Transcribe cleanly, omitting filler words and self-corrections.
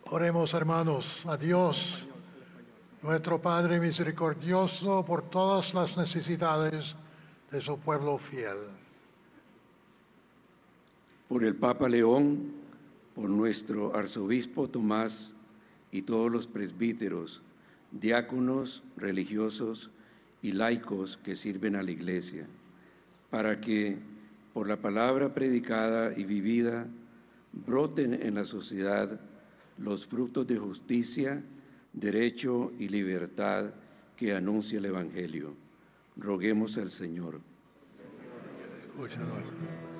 Oremos, hermanos, a Dios, nuestro Padre misericordioso, por todas las necesidades de su pueblo fiel. Por el Papa León, por nuestro arzobispo Tomás y todos los presbíteros, diáconos, religiosos y laicos que sirven a la Iglesia, para que, por la palabra predicada y vivida, broten en la sociedad los frutos de justicia, derecho y libertad que anuncia el Evangelio. Roguemos al Señor. Escúchanos.